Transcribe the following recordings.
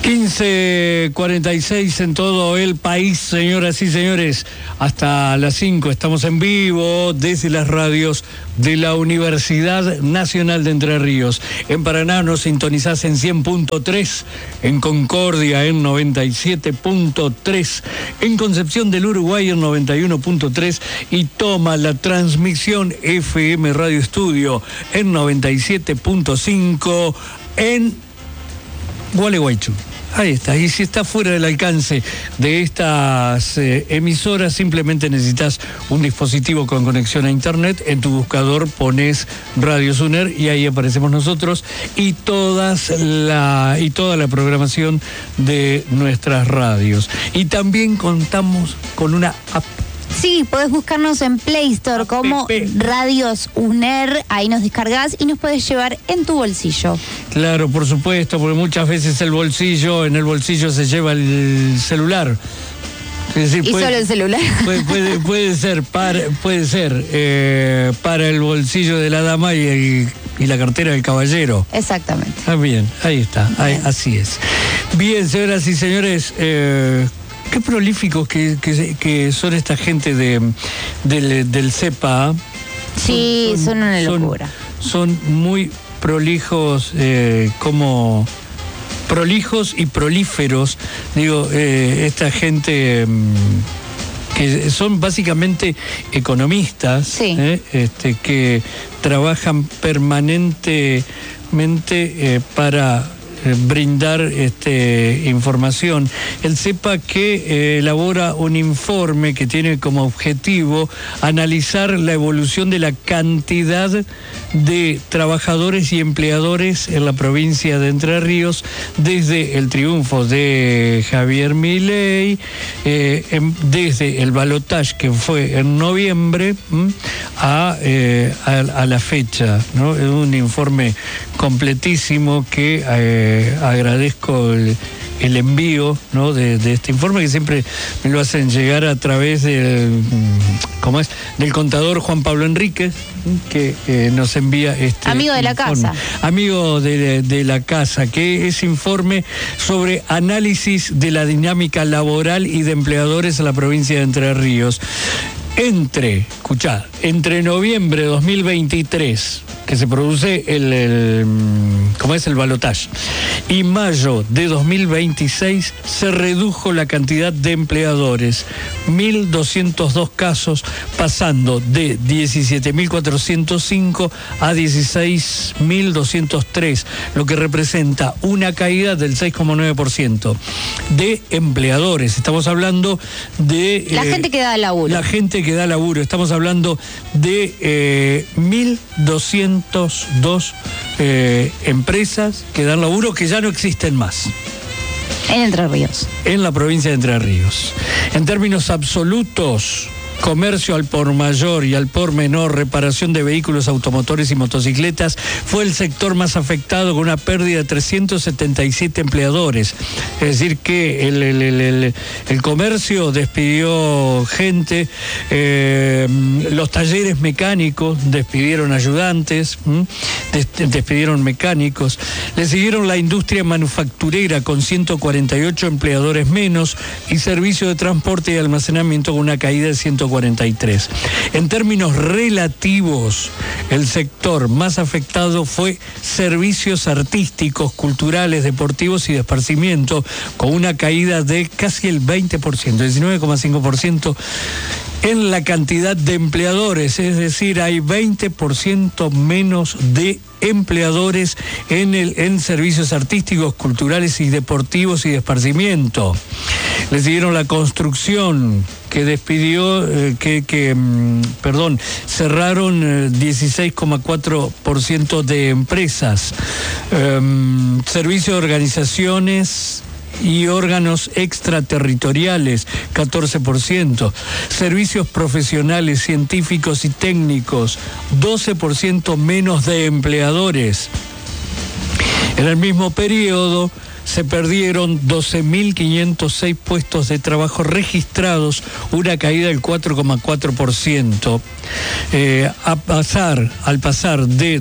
15:46 en todo el país, señoras y señores. Hasta las 5 estamos en vivo desde las radios de la Universidad Nacional de Entre Ríos. En Paraná nos sintonizás en 100.3, en Concordia en 97.3, en Concepción del Uruguay en 91.3 y toma la transmisión FM Radio Estudio en 97.5 en Gualeguaychú. Ahí está, y si está fuera del alcance de estas emisoras, simplemente necesitas un dispositivo con conexión a internet. En tu buscador pones Radio Suner y ahí aparecemos nosotros y toda la programación de nuestras radios. Y también contamos con una app. Sí, podés buscarnos en Play Store como Radios UNER, ahí nos descargas y nos podés llevar en tu bolsillo. Claro, por supuesto, porque muchas veces en el bolsillo se lleva el celular. Es decir, solo el celular. Puede ser para el bolsillo de la dama y la cartera del caballero. Exactamente. Ah, bien, ahí está, así es. Bien, señoras y señores, qué prolíficos que son esta gente del CEPA. Sí, son una locura. Son muy prolijos, como prolijos y prolíferos, digo, esta gente que son básicamente economistas, sí. Que trabajan permanentemente para brindar información. El CEPA que elabora un informe que tiene como objetivo analizar la evolución de la cantidad de trabajadores y empleadores en la provincia de Entre Ríos desde el triunfo de Javier Milei, desde el balotaje que fue en noviembre a la fecha, ¿no? Es un informe completísimo que agradezco el envío, ¿no? de este informe, que siempre me lo hacen llegar a través del contador Juan Pablo Enríquez, que nos envía amigo de la informe. casa. Amigo de la casa, que es informe sobre análisis de la dinámica laboral y de empleadores en la provincia de Entre Ríos. Entre noviembre de 2023, que se produce el balotaje, y mayo de 2026 se redujo la cantidad de empleadores, 1.202 casos, pasando de 17.405 a 16.203, lo que representa una caída del 6,9% de empleadores. Estamos hablando de la gente que da laburo. La gente que da laburo. Estamos hablando de 1.202 empresas que dan laburo, que ya no existen más. En Entre Ríos. En la provincia de Entre Ríos. En términos absolutos, comercio al por mayor y al por menor, reparación de vehículos automotores y motocicletas, fue el sector más afectado, con una pérdida de 377 empleadores. Es decir, que el comercio despidió gente, los talleres mecánicos despidieron ayudantes, despidieron mecánicos. Le siguieron la industria manufacturera con 148 empleadores menos y servicio de transporte y almacenamiento con una caída de 143. En términos relativos, el sector más afectado fue servicios artísticos, culturales, deportivos y de esparcimiento, con una caída de casi el 20%, 19,5% en la cantidad de empleadores, es decir, hay 20% menos de empleadores en servicios artísticos, culturales y deportivos y de esparcimiento. Le siguieron la construcción, que cerraron 16,4% de empresas. Servicio de organizaciones y órganos extraterritoriales, 14%. Servicios profesionales, científicos y técnicos, 12% menos de empleadores. En el mismo periodo, se perdieron 12.506 puestos de trabajo registrados, una caída del 4,4%. Al pasar de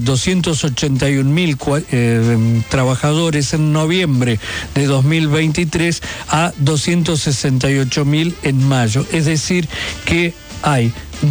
281.000 trabajadores en noviembre de 2023 a 268.000 en mayo. Es decir, que hay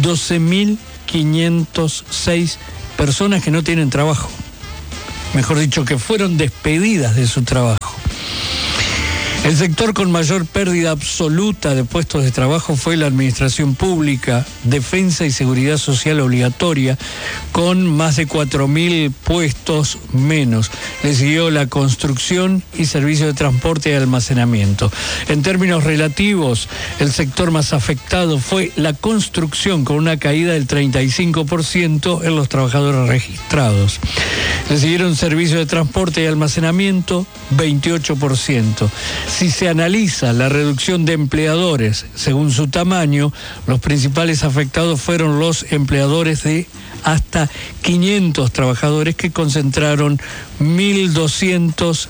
12.506 personas que no tienen trabajo. Mejor dicho, que fueron despedidas de su trabajo. El sector con mayor pérdida absoluta de puestos de trabajo fue la administración pública, defensa y seguridad social obligatoria, con más de 4.000 puestos menos. Le siguió la construcción y servicio de transporte y almacenamiento. En términos relativos, el sector más afectado fue la construcción, con una caída del 35% en los trabajadores registrados. Le siguieron servicio de transporte y almacenamiento, 28%. Si se analiza la reducción de empleadores según su tamaño, los principales afectados fueron los empleadores de hasta 500 trabajadores, que concentraron 1.200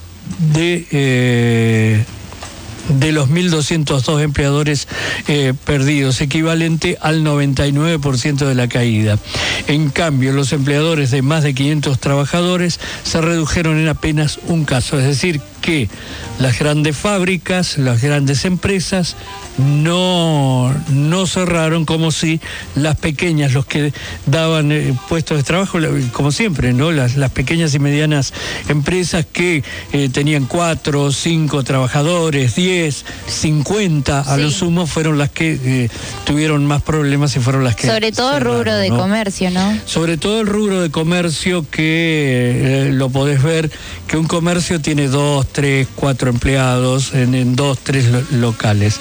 de los 1.202 empleadores perdidos, equivalente al 99% de la caída. En cambio, los empleadores de más de 500 trabajadores se redujeron en apenas un caso, es decir, que las grandes fábricas, las grandes empresas no cerraron, como si las pequeñas, los que daban puestos de trabajo, como siempre, ¿no? Las pequeñas y medianas empresas que tenían 4 o 5 trabajadores, 10, 50 a lo sumo, fueron las que tuvieron más problemas y fueron las que sobre todo cerraron, rubro de comercio, ¿no? Sobre todo el rubro de comercio, que lo podés ver, que un comercio tiene 2, 3, 4 empleados en 2, 3 locales.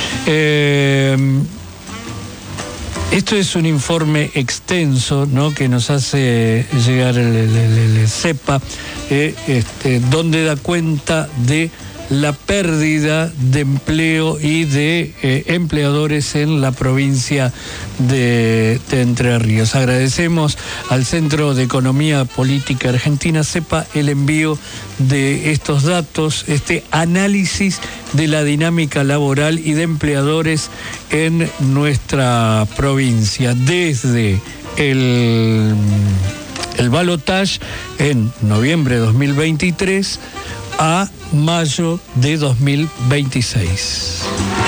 Esto es un informe extenso, ¿no?, que nos hace llegar el CEPA, donde da cuenta de la pérdida de empleo y de empleadores en la provincia de Entre Ríos. Agradecemos al Centro de Economía Política Argentina, CEPA, el envío de estos datos, este análisis de la dinámica laboral y de empleadores en nuestra provincia, desde el balotaje en noviembre de 2023 a mayo de 2026.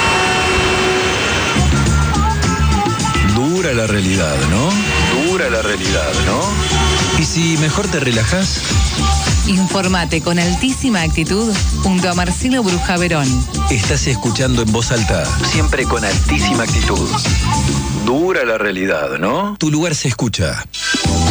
Dura la realidad, ¿no? Dura la realidad, ¿no? ¿Y si mejor te relajás? Informate con altísima actitud junto a Marcelo Bruja Verón. Estás escuchando En Voz Alta, siempre con altísima actitud. Dura la realidad, ¿no? Tu lugar se escucha.